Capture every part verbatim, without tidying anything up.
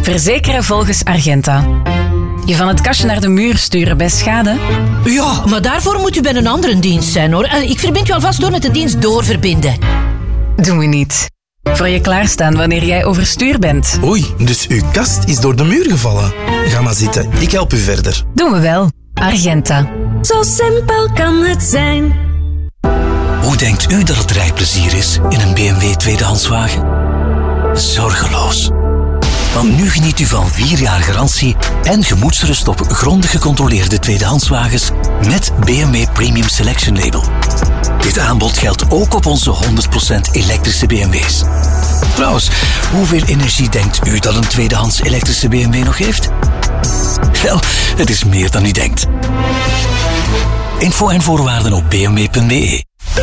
Verzekeren volgens Argenta. Je van het kastje naar de muur sturen bij schade? Ja, maar daarvoor moet u bij een andere dienst zijn, hoor. Ik verbind u alvast door met de dienst doorverbinden. Doen we niet. Voor je klaarstaan wanneer jij overstuur bent. Oei, dus uw kast is door de muur gevallen. Ga maar zitten, ik help u verder. Doen we wel. Argenta. Zo simpel kan het zijn. Hoe denkt u dat het rijplezier is in een B M W tweedehandswagen? Zorgeloos. Want nu geniet u van vier jaar garantie en gemoedsrust op grondig gecontroleerde tweedehandswagens met B M W Premium Selection Label. Dit aanbod geldt ook op onze honderd procent elektrische B M W's. Trouwens, hoeveel energie denkt u dat een tweedehands elektrische B M W nog heeft? Wel, het is meer dan u denkt. Info en voorwaarden op b m w punt b e.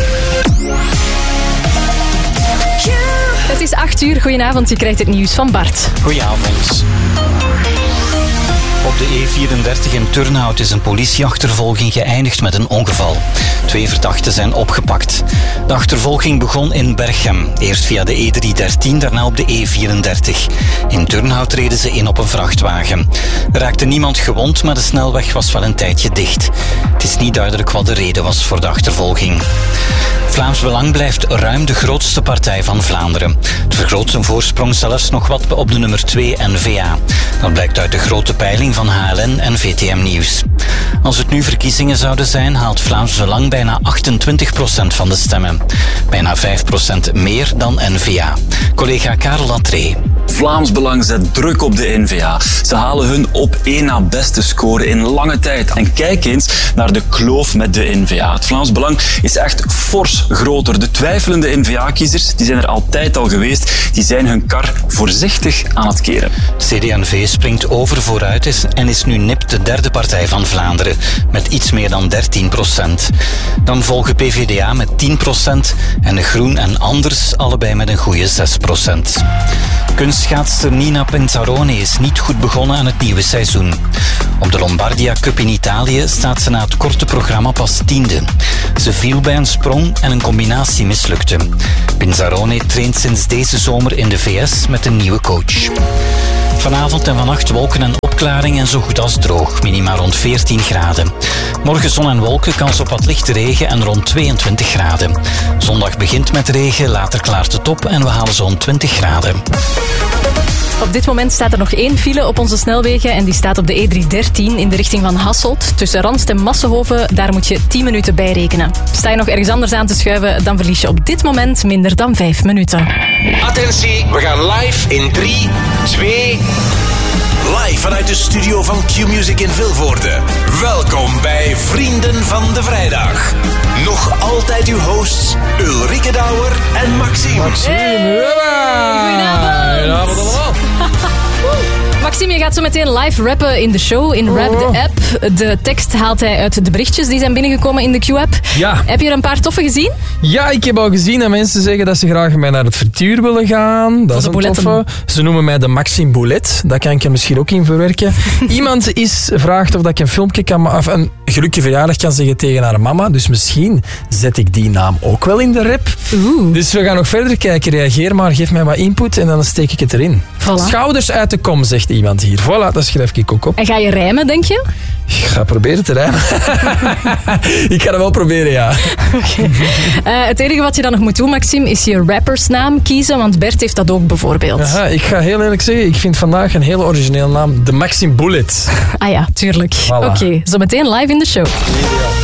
Het is acht uur. Goedenavond, je krijgt het nieuws van Bart. Goedenavond. Op de E vierendertig in Turnhout is een politieachtervolging geëindigd met een ongeval. Twee verdachten zijn opgepakt. De achtervolging begon in Berchem. Eerst via de E driehonderddertien, daarna op de E vierendertig. In Turnhout reden ze in op een vrachtwagen. Er raakte niemand gewond, maar de snelweg was wel een tijdje dicht. Het is niet duidelijk wat de reden was voor de achtervolging. Vlaams Belang blijft ruim de grootste partij van Vlaanderen. Het vergroot zijn voorsprong zelfs nog wat op de nummer twee N V A. Dat blijkt uit de grote peiling van H L N en V T M Nieuws. Als het nu verkiezingen zouden zijn, haalt Vlaams Belang bijna achtentwintig procent van de stemmen. Bijna vijf procent meer dan N V A. Collega Karel Latree. Vlaams Belang zet druk op de N V A. Ze halen hun op één na beste score in lange tijd. En kijk eens naar de kloof met de N V A. Het Vlaams Belang is echt fors groter. De twijfelende N V A-kiezers die zijn er altijd al geweest. Die zijn hun kar voorzichtig aan het keren. C D en V springt over vooruit is en is nu nipt de derde partij van Vlaanderen met iets meer dan dertien procent. Dan volgen P V D A met tien procent en de Groen en Anders allebei met een goede zes procent. Kunstschaatster Nina Pinzaroni is niet goed begonnen aan het nieuwe seizoen. Op de Lombardia Cup in Italië staat ze na het korte programma pas tiende. Ze viel bij een sprong en een combinatie mislukte. Pinzaroni traint sinds deze zomer in de V S met een nieuwe coach. Vanavond en vannacht wolken en opklaring en zo goed als droog. Minima rond veertien graden. Morgen zon en wolken, kans op wat lichte regen en rond tweeëntwintig graden. Zondag begint met regen, later klaart het op en we halen zo'n twintig graden. Op dit moment staat er nog één file op onze snelwegen en die staat op de E driehonderddertien in de richting van Hasselt. Tussen Ranst en Massenhoven, daar moet je tien minuten bij rekenen. Sta je nog ergens anders aan te schuiven, dan verlies je op dit moment minder dan vijf minuten. Attentie, we gaan live in drie, twee... Live vanuit de studio van Q-Music in Vilvoorde. Welkom bij Vrienden van de Vrijdag. Nog altijd uw hosts Ulrike Douwer en Maxime. Maxime, hey. Goedenavond. Goedenavond allemaal. Maxime, je gaat zo meteen live rappen in de show, in Rap the App. De tekst haalt hij uit de berichtjes die zijn binnengekomen in de Q-app. Ja. Heb je er een paar toffe gezien? Ja, ik heb al gezien dat mensen zeggen dat ze graag met mij naar het frituur willen gaan. Dat is een toffe. Ze noemen mij de Maxime Boulet. Dat kan ik er misschien ook in verwerken. Iemand is, vraagt of dat ik een filmpje kan maken, of een gelukkige verjaardag kan zeggen tegen haar mama. Dus misschien zet ik die naam ook wel in de rap. Oeh. Dus we gaan nog verder kijken. Reageer maar, geef mij wat input en dan steek ik het erin. Voilà. Schouders uit de kom, zegt iemand hier. Voilà, dat schrijf ik ook op. En ga je rijmen, denk je? Ik ga proberen te rijmen. Ik ga het wel proberen, ja. Okay. Uh, het enige wat je dan nog moet doen, Maxime, is je rappersnaam kiezen, want Bert heeft dat ook bijvoorbeeld. Aha, ik ga heel eerlijk zeggen, ik vind vandaag een hele originele naam. De Maxime Bullet. Ah ja, tuurlijk. Voilà. Oké, okay, zo meteen live in de show.